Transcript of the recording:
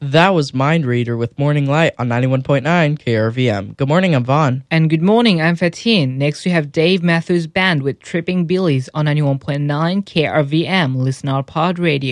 That was Mind Reader with Morning Light on 91.9 KRVM. Good morning, I'm Vaughn. And good morning, I'm Fatin. Next we have Dave Matthews Band with Tripping Billies on 91.9 KRVM, Listener Pod Radio.